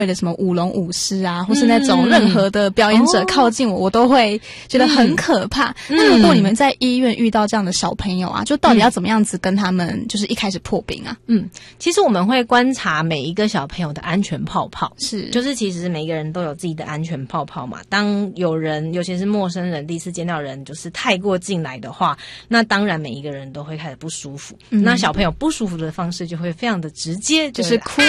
为了什么舞龙舞狮啊，或是那种任何的表演者靠近我，我都会觉得很可怕。那如果你们在医院遇到这样的小朋友啊，就到底要怎么样子跟他们就是一开始破冰啊？ 其实我们会观察每一个小朋友的安全泡泡，就是其实每个人都有自己的安全泡泡嘛。当有人，尤其是陌生人第一次见到人就是太过进来的话，那当然每一个人都会开始不舒服。那小朋友不舒服的方式就会非常的直接，就是哭。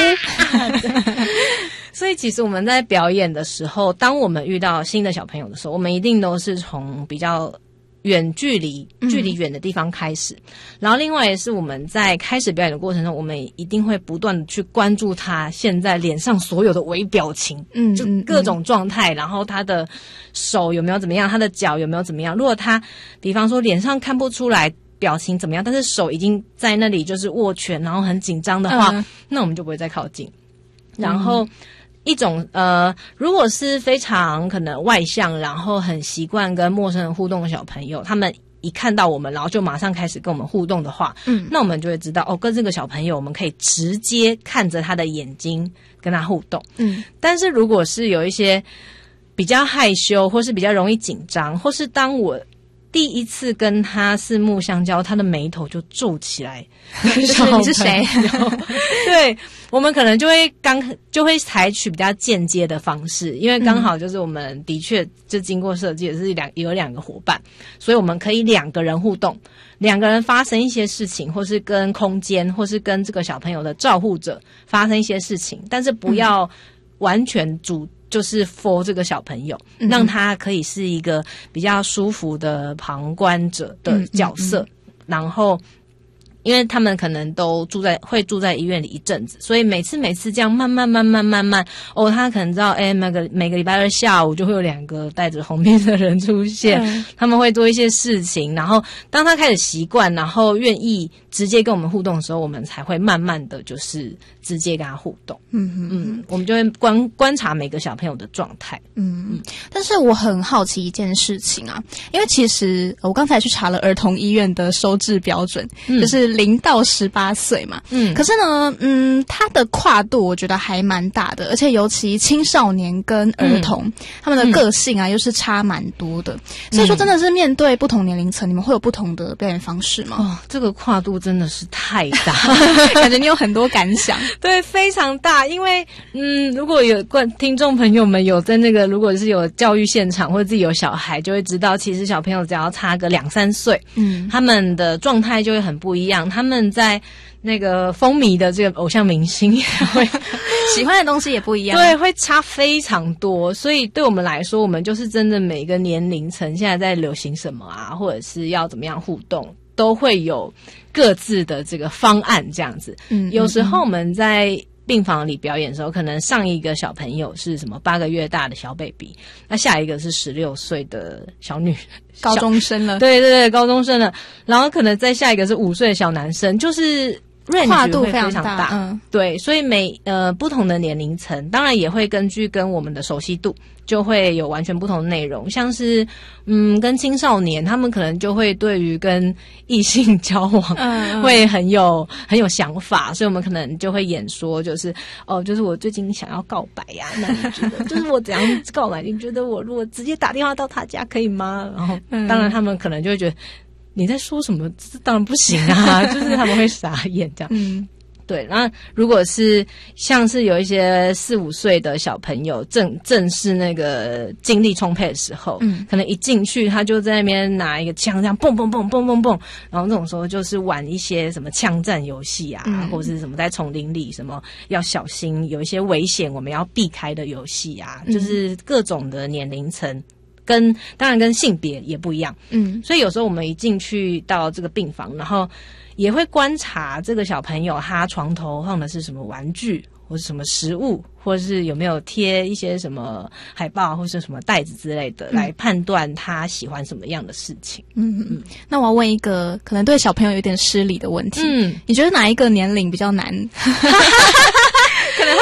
所以其实我们在表演的时候，当我们遇到新的小朋友的时候，我们一定都是从比较远距离远的地方开始。然后另外也是我们在开始表演的过程中，我们一定会不断的去关注他现在脸上所有的微表情，就各种状态，然后他的手有没有怎么样，他的脚有没有怎么样。如果他比方说脸上看不出来表情怎么样，但是手已经在那里就是握拳然后很紧张的话，那我们就不会再靠近。然后一种如果是非常可能外向，然后很习惯跟陌生人互动的小朋友，他们一看到我们然后就马上开始跟我们互动的话，那我们就会知道跟这个小朋友我们可以直接看着他的眼睛跟他互动。但是如果是有一些比较害羞，或是比较容易紧张，或是当我第一次跟他四目相交，他的眉头就皱起来， 就是你是谁？ 对，我们可能就会采取比较间接的方式，因为刚好就是我们的确就经过设计的是有两个伙伴，所以我们可以两个人互动，两个人发生一些事情，或是跟空间，或是跟这个小朋友的照护者发生一些事情，但是不要完全就是 for 这个小朋友，让他可以是一个比较舒服的旁观者的角色。然后因为他们可能都会住在医院里一阵子，所以每次这样慢慢他可能知道每个礼拜二下午就会有2个戴着红面的人出现，他们会做一些事情，然后当他开始习惯，然后愿意直接跟我们互动的时候，我们才会慢慢的就是直接跟他互动。我们就会观察每个小朋友的状态。 但是我很好奇一件事情啊，因为其实我刚才去查了儿童医院的收治标准，就是0到18岁嘛。可是呢，它的跨度我觉得还蛮大的，而且尤其青少年跟儿童，他们的个性啊又是差蛮多的。所以说真的是面对不同年龄层，你们会有不同的表演方式吗？ 这个跨度真的是太大， 感觉你有很多感想。 对，非常大。因为如果有听众朋友们有在那个如果是有教育现场或者自己有小孩，就会知道其实小朋友只要差个2-3岁，他们的状态就会很不一样。他们在那个风靡的这个偶像明星也会喜欢的东西也不一样， 对，会差非常多。所以对我们来说，我们就是真的每个年龄层现在在流行什么啊，或者是要怎么样互动，都会有各自的这个方案这样子。有时候我们在病房里表演的时候，可能上一个小朋友是什么8个月大的小 baby， 那下一个是16岁的小女高中生了， 对，高中生了，然后可能再下一个是5岁的小男生，就是跨度非常大。对，所以不同的年龄层，当然也会根据跟我们的熟悉度，就会有完全不同的内容。像是跟青少年，他们可能就会对于跟异性交往会很有想法，所以我们可能就会演说，就是就是我最近想要告白呀，那你觉得就是我怎样告白？你觉得我如果直接打电话到他家可以吗？然后当然他们可能就会觉得你在说什么？这当然不行啊！就是他们会傻眼这样。对。那如果是像是有一些4-5岁的小朋友，正是那个精力充沛的时候，可能一进去他就在那边拿一个枪这样蹦蹦蹦蹦蹦蹦，然后这种时候就是玩一些什么枪战游戏啊，或者是什么在丛林里什么要小心，有一些危险我们要避开的游戏啊，就是各种的年龄层。当然跟性别也不一样，所以有时候我们一进去到这个病房，然后也会观察这个小朋友他床头放的是什么玩具，或是什么食物，或是有没有贴一些什么海报或是什么袋子之类的，来判断他喜欢什么样的事情。 那我要问一个可能对小朋友有点失礼的问题，你觉得哪一个年龄比较难？可能会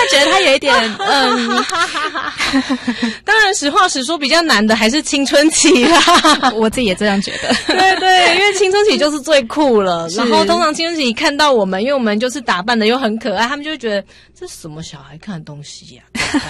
觉得他有一点当然实话实说，比较难的还是青春期啦。 我自己也这样觉得。 对对，因为青春期就是最酷了。然后通常青春期看到我们，因为我们就是打扮的又很可爱，他们就会觉得这是什么小孩看的东西呀